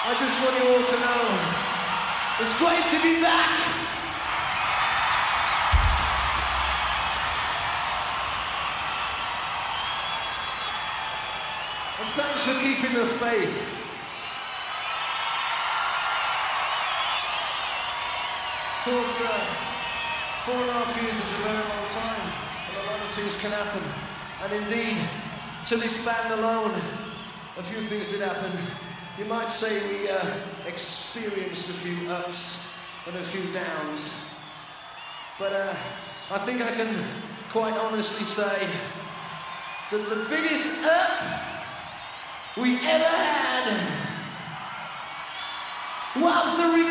I just want you all to know, it's great to be back. And thanks for keeping the faith. Of course, 4.5 years is a very long time, and a lot of things can happen. And indeed, to this band alone, a few things did happen. You might say we experienced a few ups and a few downs. But I think I can quite honestly say that the biggest up we ever had was the